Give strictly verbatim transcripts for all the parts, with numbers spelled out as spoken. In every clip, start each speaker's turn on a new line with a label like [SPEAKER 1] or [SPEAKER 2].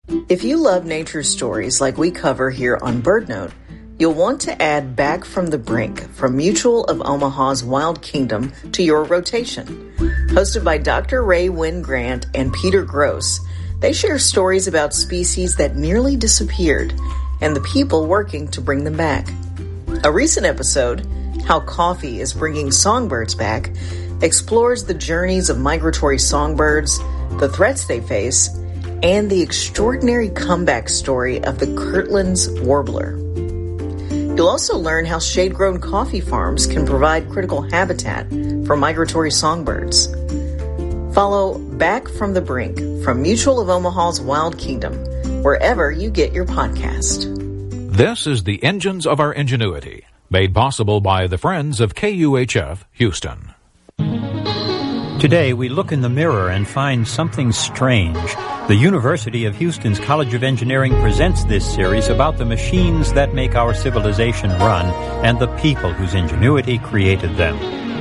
[SPEAKER 1] If you love nature stories like we cover here on BirdNote, you'll want to add Back from the Brink from Mutual of Omaha's Wild Kingdom to your rotation. Hosted by Doctor Ray Wynn Grant and Peter Gross, they share stories about species that nearly disappeared and the people working to bring them back. A recent episode, How Coffee is Bringing Songbirds Back, explores the journeys of migratory songbirds, the threats they face, and the extraordinary comeback story of the Kirtland's warbler. You'll also learn how shade-grown coffee farms can provide critical habitat for migratory songbirds. Follow Back from the Brink from Mutual of Omaha's Wild Kingdom, wherever you get your podcast.
[SPEAKER 2] This is the Engines of Our Ingenuity, made possible by the Friends of K U H F Houston.
[SPEAKER 3] Today, we look in the mirror and find something strange. The University of Houston's College of Engineering presents this series about the machines that make our civilization run and the people whose ingenuity created them.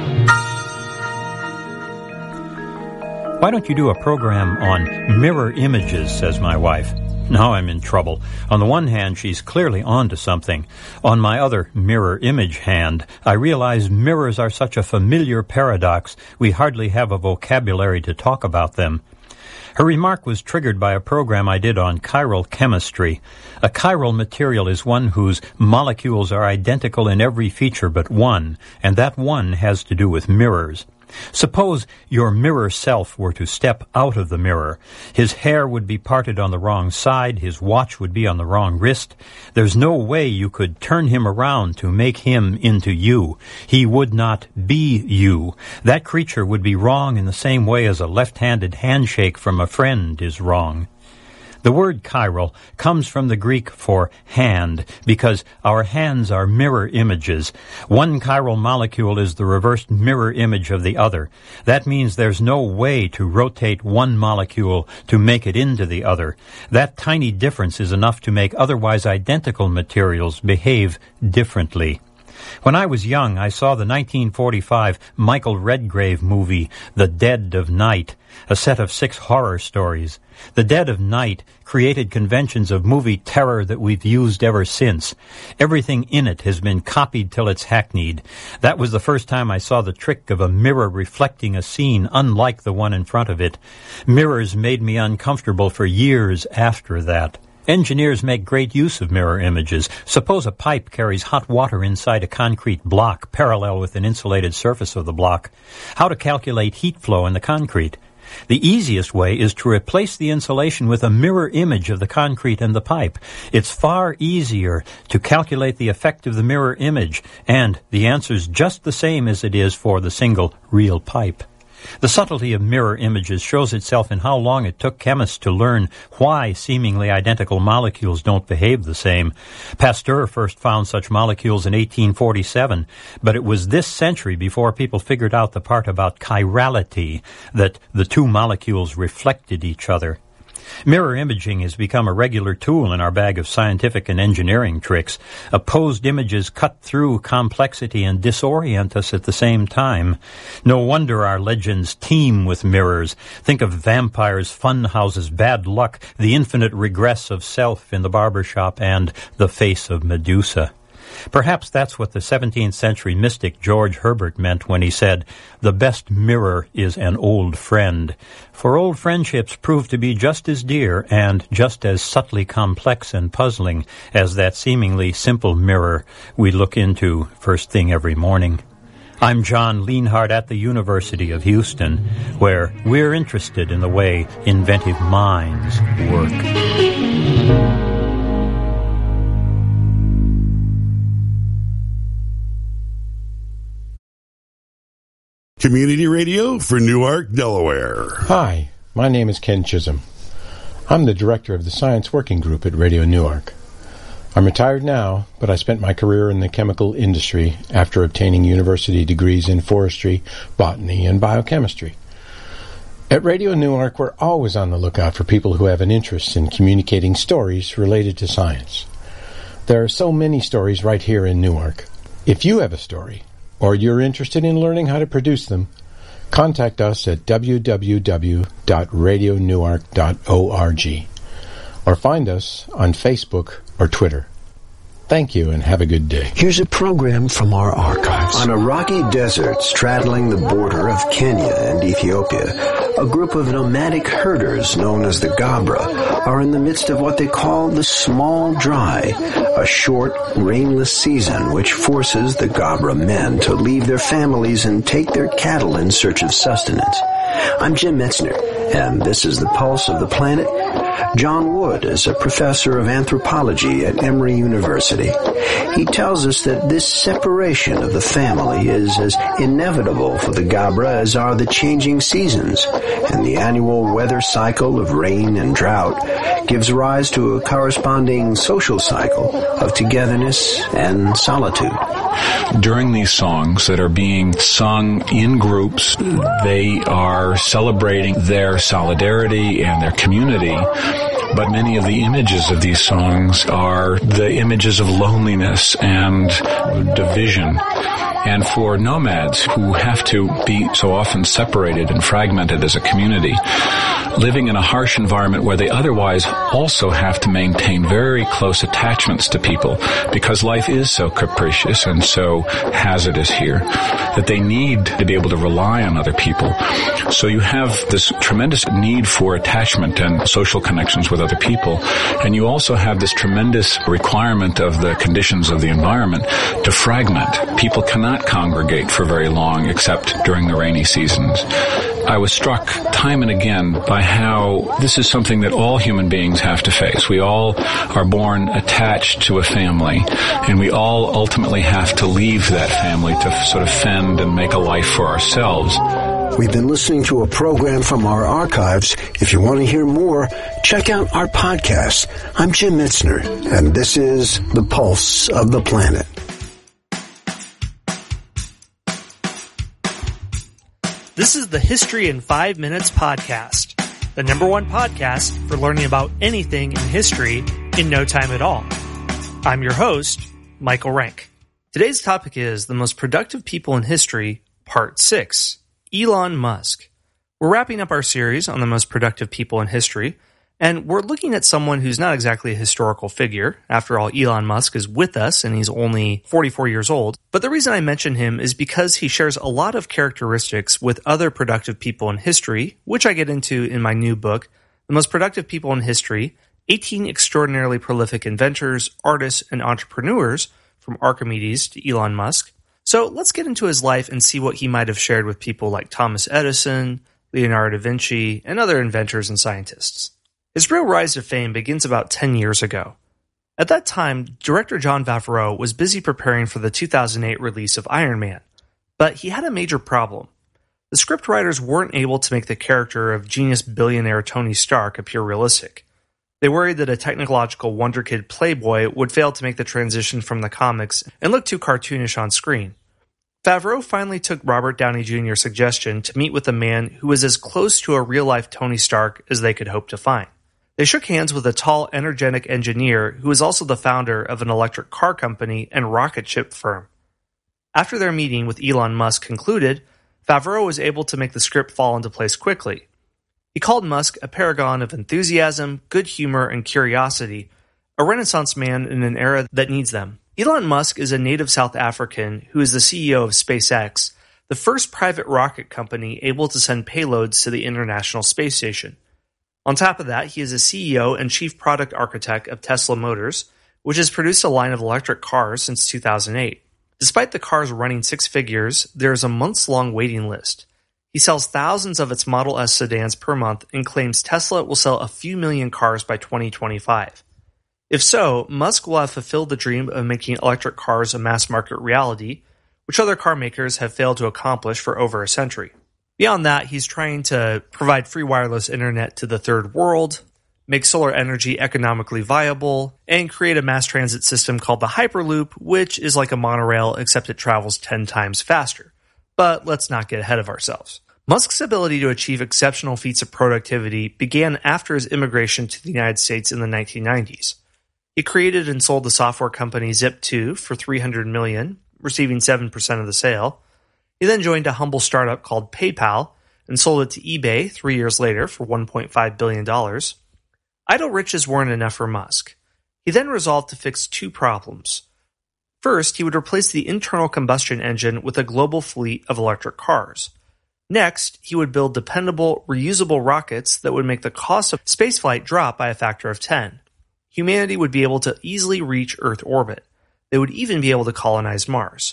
[SPEAKER 3] Why don't you do a program on mirror images, says my wife. Now I'm in trouble. On the one hand, she's clearly onto something. On my other mirror image hand, I realize mirrors are such a familiar paradox, we hardly have a vocabulary to talk about them. Her remark was triggered by a program I did on chiral chemistry. A chiral material is one whose molecules are identical in every feature but one, and that one has to do with mirrors. Suppose your mirror self were to step out of the mirror. His hair would be parted on the wrong side, his watch would be on the wrong wrist. There's no way you could turn him around to make him into you. He would not be you. That creature would be wrong in the same way as a left-handed handshake from a friend is wrong. The word chiral comes from the Greek for hand, because our hands are mirror images. One chiral molecule is the reversed mirror image of the other. That means there's no way to rotate one molecule to make it into the other. That tiny difference is enough to make otherwise identical materials behave differently. When I was young, I saw the nineteen forty-five Michael Redgrave movie, The Dead of Night, a set of six horror stories. The Dead of Night created conventions of movie terror that we've used ever since. Everything in it has been copied till it's hackneyed. That was the first time I saw the trick of a mirror reflecting a scene unlike the one in front of it. Mirrors made me uncomfortable for years after that. Engineers make great use of mirror images. Suppose a pipe carries hot water inside a concrete block parallel with an insulated surface of the block. How to calculate heat flow in the concrete? The easiest way is to replace the insulation with a mirror image of the concrete and the pipe. It's far easier to calculate the effect of the mirror image, and the answer's just the same as it is for the single real pipe. The subtlety of mirror images shows itself in how long it took chemists to learn why seemingly identical molecules don't behave the same. Pasteur first found such molecules in eighteen forty-seven, but it was this century before people figured out the part about chirality, that the two molecules reflected each other. Mirror imaging has become a regular tool in our bag of scientific and engineering tricks. Opposed images cut through complexity and disorient us at the same time. No wonder our legends teem with mirrors. Think of vampires, fun houses, bad luck, the infinite regress of self in the barber shop, and the face of Medusa. Perhaps that's what the seventeenth century mystic George Herbert meant when he said, "The best mirror is an old friend." For old friendships prove to be just as dear and just as subtly complex and puzzling as that seemingly simple mirror we look into first thing every morning. I'm John Lienhardt at the University of Houston, where we're interested in the way inventive minds work.
[SPEAKER 4] Community radio for Newark, Delaware.
[SPEAKER 5] Hi, my name is Ken Chisholm. I'm the director of the Science Working Group at Radio Newark. I'm retired now, but I spent my career in the chemical industry after obtaining university degrees in forestry, botany, and biochemistry. At Radio Newark, we're always on the lookout for people who have an interest in communicating stories related to science. There are so many stories right here in Newark. If you have a story, or you're interested in learning how to produce them, contact us at w w w dot radio newark dot org. or find us on Facebook or Twitter. Thank you and have a good day.
[SPEAKER 6] Here's a program from our archives.
[SPEAKER 7] On a rocky desert straddling the border of Kenya and Ethiopia, a group of nomadic herders known as the Gabra are in the midst of what they call the Small Dry, a short, rainless season which forces the Gabra men to leave their families and take their cattle in search of sustenance. I'm Jim Metzner, and this is the Pulse of the Planet. John Wood is a professor of anthropology at Emory University. He tells us that this separation of the family is as inevitable for the Gabra as are the changing seasons, and the annual weather cycle of rain and drought gives rise to a corresponding social cycle of togetherness and solitude.
[SPEAKER 8] During these songs that are being sung in groups, they are celebrating their solidarity and their community, but many of the images of these songs are the images of loneliness and division. And for nomads who have to be so often separated and fragmented as a community, living in a harsh environment where they otherwise also have to maintain very close attachments to people because life is so capricious and so hazardous here that they need to be able to rely on other people. So you have this tremendous need for attachment and social connections with other people, and you also have this tremendous requirement of the conditions of the environment to fragment. People cannot congregate for very long except during the rainy seasons. I was struck time and again by how this is something that all human beings have to face. We all are born attached to a family, and we all ultimately have to leave that family to sort of fend and make a life for ourselves.
[SPEAKER 6] We've been listening to a program from our archives. If you want to hear more, check out our podcast. I'm Jim Metzner, and this is The Pulse of the Planet.
[SPEAKER 9] This is the History in Five Minutes podcast, the number one podcast for learning about anything in history in no time at all. I'm your host, Michael Rank. Today's topic is the most productive people in history, part six, Elon Musk. We're wrapping up our series on the most productive people in history, and we're looking at someone who's not exactly a historical figure. After all, Elon Musk is with us and he's only forty-four years old. But the reason I mention him is because he shares a lot of characteristics with other productive people in history, which I get into in my new book, The Most Productive People in History, eighteen Extraordinarily Prolific Inventors, Artists, and Entrepreneurs, from Archimedes to Elon Musk. So let's get into his life and see what he might have shared with people like Thomas Edison, Leonardo da Vinci, and other inventors and scientists. His real rise to fame begins about ten years ago. At that time, director Jon Favreau was busy preparing for the two thousand eight release of Iron Man, but he had a major problem. The scriptwriters weren't able to make the character of genius billionaire Tony Stark appear realistic. They worried that a technological wonder kid playboy would fail to make the transition from the comics and look too cartoonish on screen. Favreau finally took Robert Downey Junior's suggestion to meet with a man who was as close to a real-life Tony Stark as they could hope to find. They shook hands with a tall, energetic engineer who is also the founder of an electric car company and rocket ship firm. After their meeting with Elon Musk concluded, Favreau was able to make the script fall into place quickly. He called Musk a paragon of enthusiasm, good humor, and curiosity, a Renaissance man in an era that needs them. Elon Musk is a native South African who is the C E O of SpaceX, the first private rocket company able to send payloads to the International Space Station. On top of that, he is a C E O and chief product architect of Tesla Motors, which has produced a line of electric cars since two thousand eight. Despite the cars running six figures, there is a months-long waiting list. He sells thousands of its Model S sedans per month and claims Tesla will sell a few million cars by twenty twenty-five. If so, Musk will have fulfilled the dream of making electric cars a mass-market reality, which other car makers have failed to accomplish for over a century. Beyond that, he's trying to provide free wireless internet to the third world, make solar energy economically viable, and create a mass transit system called the Hyperloop, which is like a monorail except it travels ten times faster. But let's not get ahead of ourselves. Musk's ability to achieve exceptional feats of productivity began after his immigration to the United States in the nineteen nineties. He created and sold the software company Zip two for three hundred million dollars, receiving seven percent of the sale. He then joined a humble startup called PayPal and sold it to eBay three years later for one point five billion dollars. Idle riches weren't enough for Musk. He then resolved to fix two problems. First, he would replace the internal combustion engine with a global fleet of electric cars. Next, he would build dependable, reusable rockets that would make the cost of spaceflight drop by a factor of ten. Humanity would be able to easily reach Earth orbit. They would even be able to colonize Mars.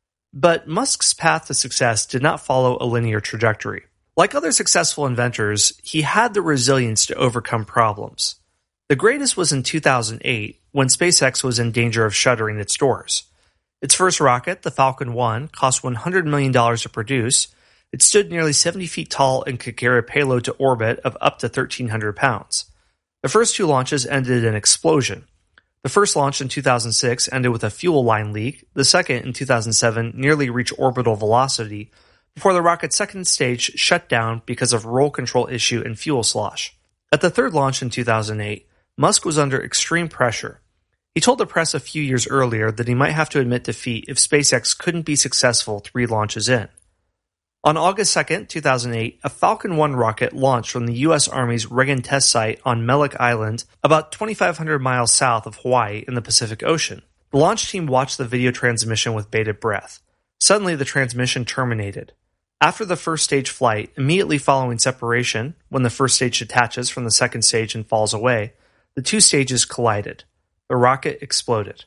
[SPEAKER 9] But Musk's path to success did not follow a linear trajectory. Like other successful inventors, he had the resilience to overcome problems. The greatest was in two thousand eight, when SpaceX was in danger of shuttering its doors. Its first rocket, the Falcon one, cost one hundred million dollars to produce. It stood nearly seventy feet tall and could carry a payload to orbit of up to thirteen hundred pounds. The first two launches ended in an explosion. The first launch in two thousand six ended with a fuel line leak. The second, in two thousand seven, nearly reached orbital velocity before the rocket's second stage shut down because of roll control issue and fuel slosh. At the third launch in two thousand eight, Musk was under extreme pressure. He told the press a few years earlier that he might have to admit defeat if SpaceX couldn't be successful three launches in. On August second, two thousand eight, a Falcon one rocket launched from the U S Army's Reagan test site on Mellick Island, about twenty-five hundred miles south of Hawaii in the Pacific Ocean. The launch team watched the video transmission with bated breath. Suddenly, the transmission terminated. After the first stage flight, immediately following separation, when the first stage detaches from the second stage and falls away, the two stages collided. The rocket exploded.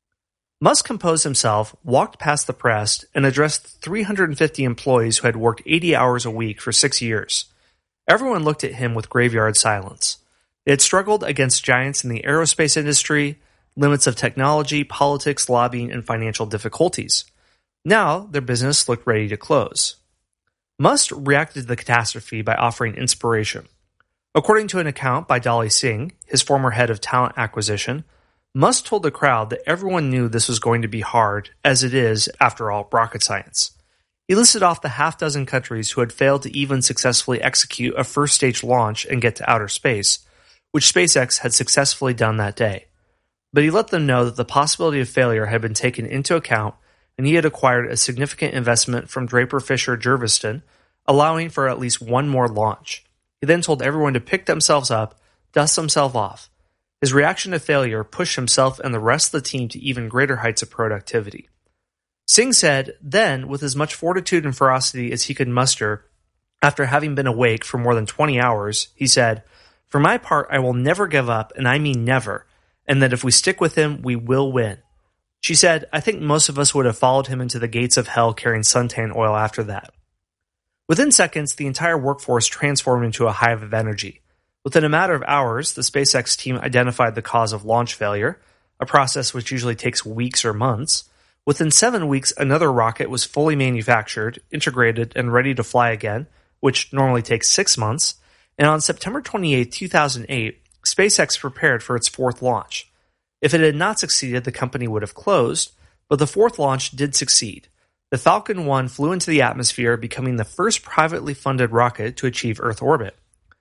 [SPEAKER 9] Musk composed himself, walked past the press, and addressed three hundred fifty employees who had worked eighty hours a week for six years. Everyone looked at him with graveyard silence. They had struggled against giants in the aerospace industry, limits of technology, politics, lobbying, and financial difficulties. Now, their business looked ready to close. Musk reacted to the catastrophe by offering inspiration. According to an account by Dolly Singh, his former head of talent acquisition, Musk told the crowd that everyone knew this was going to be hard, as it is, after all, rocket science. He listed off the half-dozen countries who had failed to even successfully execute a first-stage launch and get to outer space, which SpaceX had successfully done that day. But he let them know that the possibility of failure had been taken into account, and he had acquired a significant investment from Draper Fisher Jurvetson, allowing for at least one more launch. He then told everyone to pick themselves up, dust themselves off. His reaction to failure pushed himself and the rest of the team to even greater heights of productivity. Singh said, then, with as much fortitude and ferocity as he could muster, after having been awake for more than twenty hours, he said, "For my part, I will never give up, and I mean never, and that if we stick with him, we will win." She said, "I think most of us would have followed him into the gates of hell carrying suntan oil after that." Within seconds, the entire workforce transformed into a hive of energy. Within a matter of hours, the SpaceX team identified the cause of launch failure, a process which usually takes weeks or months. Within seven weeks, another rocket was fully manufactured, integrated, and ready to fly again, which normally takes six months. And on September twenty-eighth, two thousand eight, SpaceX prepared for its fourth launch. If it had not succeeded, the company would have closed, but the fourth launch did succeed. The Falcon one flew into the atmosphere, becoming the first privately funded rocket to achieve Earth orbit.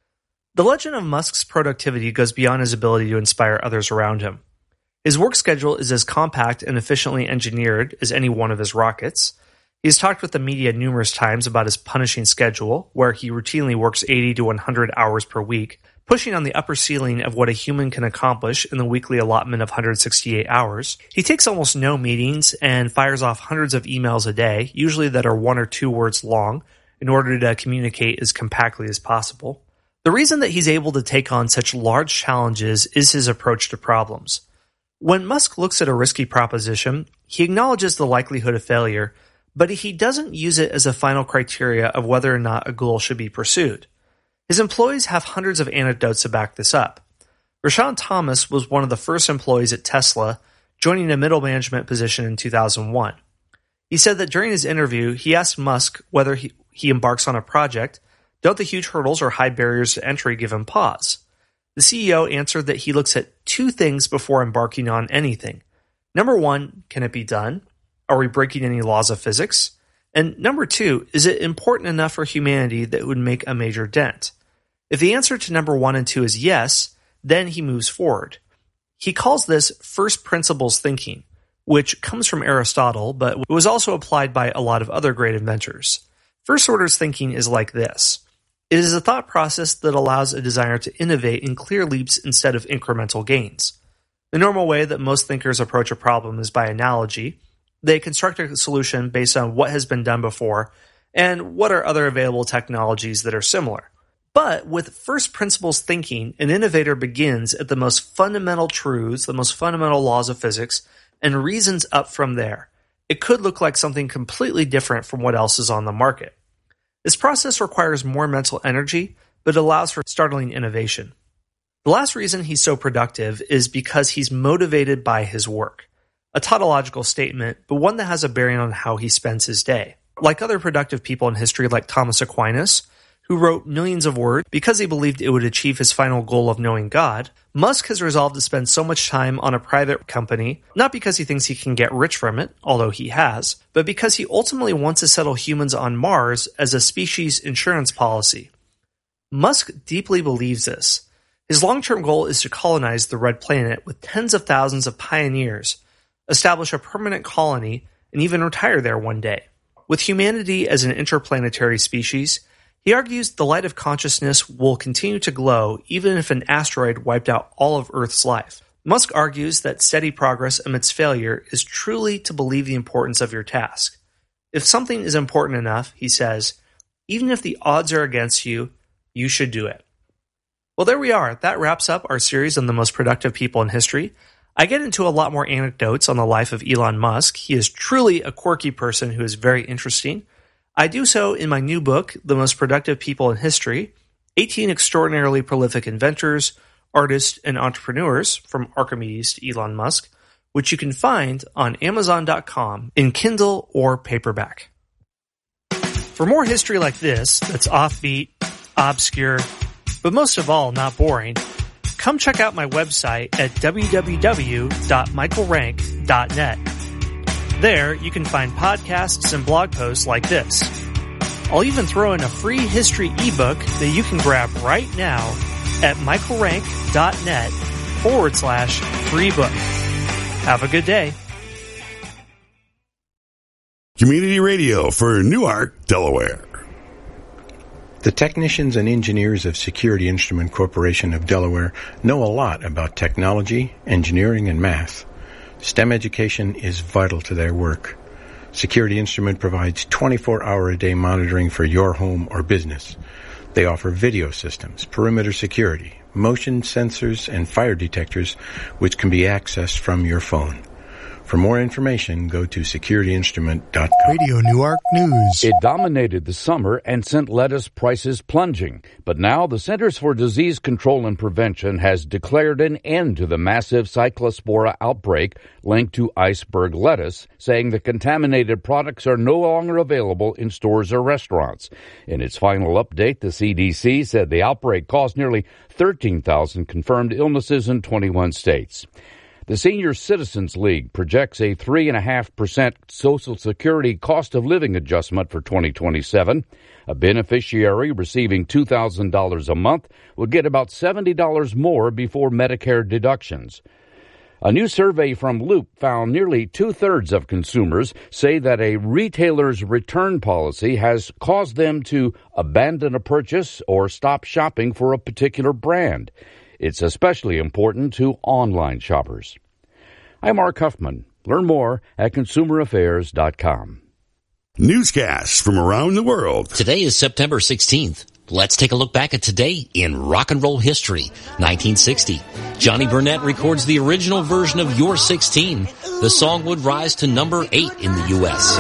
[SPEAKER 9] The legend of Musk's productivity goes beyond his ability to inspire others around him. His work schedule is as compact and efficiently engineered as any one of his rockets. He has talked with the media numerous times about his punishing schedule, where he routinely works eighty to one hundred hours per week, pushing on the upper ceiling of what a human can accomplish in the weekly allotment of one hundred sixty-eight hours. He takes almost no meetings and fires off hundreds of emails a day, usually that are one or two words long, in order to communicate as compactly as possible. The reason that he's able to take on such large challenges is his approach to problems. When Musk looks at a risky proposition, he acknowledges the likelihood of failure, but he doesn't use it as a final criteria of whether or not a goal should be pursued. His employees have hundreds of anecdotes to back this up. Rashawn Thomas was one of the first employees at Tesla, joining a middle management position in two thousand one. He said that during his interview, he asked Musk whether he, he embarks on a project. Don't the huge hurdles or high barriers to entry give him pause? The C E O answered that he looks at two things before embarking on anything. Number one, can it be done? Are we breaking any laws of physics? And number two, is it important enough for humanity that it would make a major dent? If the answer to number one and two is yes, then he moves forward. He calls this first principles thinking, which comes from Aristotle, but was also applied by a lot of other great inventors. First orders thinking is like this. It is a thought process that allows a designer to innovate in clear leaps instead of incremental gains. The normal way that most thinkers approach a problem is by analogy. They construct a solution based on what has been done before and what are other available technologies that are similar. But with first principles thinking, an innovator begins at the most fundamental truths, the most fundamental laws of physics, and reasons up from there. It could look like something completely different from what else is on the market. This process requires more mental energy, but allows for startling innovation. The last reason he's so productive is because he's motivated by his work. A tautological statement, but one that has a bearing on how he spends his day. Like other productive people in history like Thomas Aquinas, who wrote millions of words because he believed it would achieve his final goal of knowing God, Musk has resolved to spend so much time on a private company, not because he thinks he can get rich from it, although he has, but because he ultimately wants to settle humans on Mars as a species insurance policy. Musk deeply believes this. His long-term goal is to colonize the Red Planet with tens of thousands of pioneers, establish a permanent colony, and even retire there one day. With humanity as an interplanetary species, he argues the light of consciousness will continue to glow even if an asteroid wiped out all of Earth's life. Musk argues that steady progress amidst failure is truly to believe the importance of your task. If something is important enough, he says, even if the odds are against you, you should do it. Well, there we are. That wraps up our series on the most productive people in history. I get into a lot more anecdotes on the life of Elon Musk. He is truly a quirky person who is very interesting. I do so in my new book, The Most Productive People in History, eighteen Extraordinarily Prolific Inventors, Artists, and Entrepreneurs from Archimedes to Elon Musk, which you can find on Amazon dot com in Kindle or paperback. For more history like this, that's offbeat, obscure, but most of all, not boring, come check out my website at w w w dot michael rank dot net. There, you can find podcasts and blog posts like this. I'll even throw in a free history ebook that you can grab right now at michael rank dot net forward slash free book. Have a good day.
[SPEAKER 4] Community Radio for Newark, Delaware.
[SPEAKER 5] The technicians and engineers of Security Instrument Corporation of Delaware know a lot about technology, engineering, and math. STEM education is vital to their work. Security Instrument provides twenty-four hour a day monitoring for your home or business. They offer video systems, perimeter security, motion sensors, and fire detectors, which can be accessed from your phone. For more information, go to security instrument dot com.
[SPEAKER 10] Radio Newark News.
[SPEAKER 11] It dominated the summer and sent lettuce prices plunging. But now the Centers for Disease Control and Prevention has declared an end to the massive Cyclospora outbreak linked to iceberg lettuce, saying the contaminated products are no longer available in stores or restaurants. In its final update, the C D C said the outbreak caused nearly thirteen thousand confirmed illnesses in twenty-one states. The Senior Citizens League projects a three point five percent Social Security cost of living adjustment for twenty twenty-seven. A beneficiary receiving two thousand dollars a month would get about seventy dollars more before Medicare deductions. A new survey from Loop found nearly two-thirds of consumers say that a retailer's return policy has caused them to abandon a purchase or stop shopping for a particular brand. It's especially important to online shoppers. I'm Mark Huffman. Learn more at consumer affairs dot com.
[SPEAKER 4] Newscasts from around the world.
[SPEAKER 12] Today is September sixteenth. Let's take a look back at today in rock and roll history. nineteen sixty. Johnny Burnett records the original version of You're sixteen. The song would rise to number eight in the U S